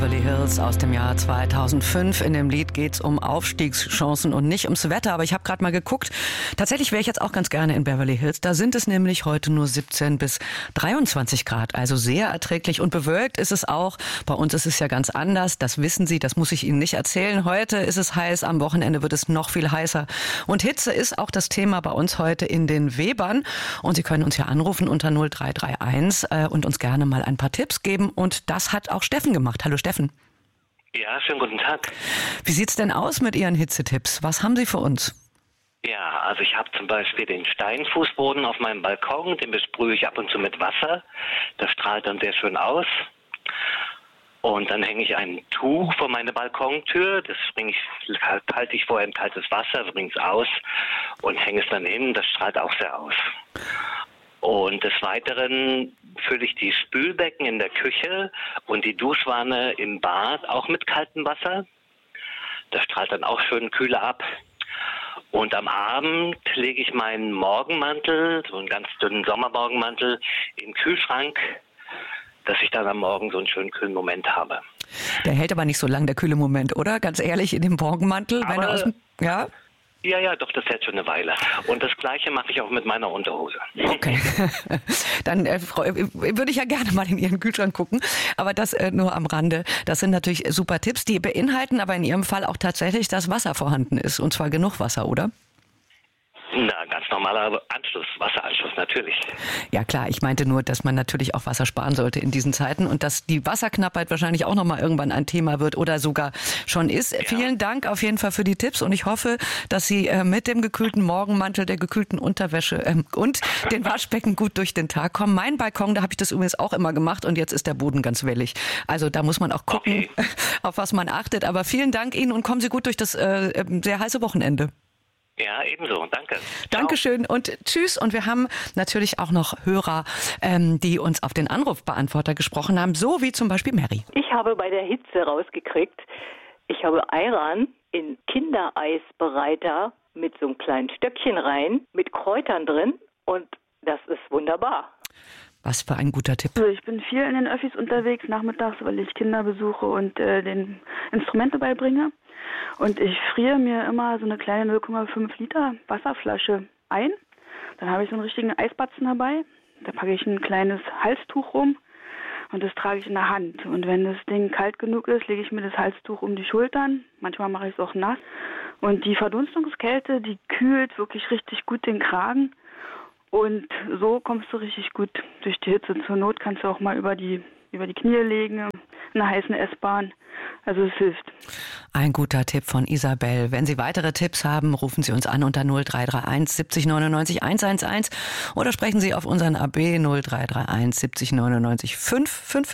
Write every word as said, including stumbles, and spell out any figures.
Beverly Hills aus dem Jahr zweitausendfünf. In dem Lied geht es um Aufstiegschancen und nicht ums Wetter. Aber ich habe gerade mal geguckt. Tatsächlich wäre ich jetzt auch ganz gerne in Beverly Hills. Da sind es nämlich heute nur siebzehn bis dreiundzwanzig Grad. Also sehr erträglich und bewölkt ist es auch. Bei uns ist es ja ganz anders. Das wissen Sie, das muss ich Ihnen nicht erzählen. Heute ist es heiß, am Wochenende wird es noch viel heißer. Und Hitze ist auch das Thema bei uns heute in den Webern. Und Sie können uns ja anrufen unter null drei drei eins äh, und uns gerne mal ein paar Tipps geben. Und das hat auch Steffen gemacht. Hallo Steffen. Ja, schönen guten Tag. Wie sieht's denn aus mit Ihren Hitzetipps? Was haben Sie für uns? Ja, also ich habe zum Beispiel den Steinfußboden auf meinem Balkon, den besprühe ich ab und zu mit Wasser. Das strahlt dann sehr schön aus. Und dann hänge ich ein Tuch vor meine Balkontür, das bringe ich, halte ich vorher in kaltes Wasser, bringe es aus und hänge es dann hin, das strahlt auch sehr aus. Und des Weiteren fülle ich die Spülbecken in der Küche und die Duschwanne im Bad auch mit kaltem Wasser. Das strahlt dann auch schön kühler ab. Und am Abend lege ich meinen Morgenmantel, so einen ganz dünnen Sommermorgenmantel, im Kühlschrank, dass ich dann am Morgen so einen schönen kühlen Moment habe. Der hält aber nicht so lang, der kühle Moment, oder? Ganz ehrlich, in dem Morgenmantel, aber wenn er aus dem, ja? Ja, ja, doch, das hält schon eine Weile. Und das Gleiche mache ich auch mit meiner Unterhose. Okay, dann äh, würde ich ja gerne mal in Ihren Kühlschrank gucken, aber das äh, nur am Rande. Das sind natürlich super Tipps, die beinhalten aber in Ihrem Fall auch tatsächlich, dass Wasser vorhanden ist, und zwar genug Wasser, oder? Na, ganz normaler Anschluss, Wasseranschluss, natürlich. Ja klar, ich meinte nur, dass man natürlich auch Wasser sparen sollte in diesen Zeiten und dass die Wasserknappheit wahrscheinlich auch nochmal irgendwann ein Thema wird oder sogar schon ist. Ja. Vielen Dank auf jeden Fall für die Tipps und ich hoffe, dass Sie äh, mit dem gekühlten Morgenmantel, der gekühlten Unterwäsche ähm, und den Waschbecken gut durch den Tag kommen. Mein Balkon, da habe ich das übrigens auch immer gemacht und jetzt ist der Boden ganz wellig. Also da muss man auch gucken, okay, auf was man achtet. Aber vielen Dank Ihnen und kommen Sie gut durch das äh, sehr heiße Wochenende. Ja, ebenso. Danke. Dankeschön und tschüss. Und wir haben natürlich auch noch Hörer, ähm, die uns auf den Anrufbeantworter gesprochen haben, so wie zum Beispiel Mary. Ich habe bei der Hitze rausgekriegt, ich habe Ayran in Kindereisbereiter mit so einem kleinen Stöckchen rein, mit Kräutern drin und das ist wunderbar. Was für ein guter Tipp. Also ich bin viel in den Öffis unterwegs nachmittags, weil ich Kinder besuche und äh, den Instrumente beibringe. Und ich friere mir immer so eine kleine null Komma fünf Liter Wasserflasche ein. Dann habe ich so einen richtigen Eisbatzen dabei. Da packe ich ein kleines Halstuch rum und das trage ich in der Hand. Und wenn das Ding kalt genug ist, lege ich mir das Halstuch um die Schultern. Manchmal mache ich es auch nass. Und die Verdunstungskälte, die kühlt wirklich richtig gut den Kragen. Und so kommst du richtig gut durch die Hitze. Zur Not kannst du auch mal über die, über die Knie legen, in einer heißen S-Bahn. Also es hilft. Ein guter Tipp von Isabel. Wenn Sie weitere Tipps haben, rufen Sie uns an unter null drei drei eins siebzig neunundneunzig hundertelf oder sprechen Sie auf unseren A B null drei drei eins siebzig neunundneunzig fünf fünf.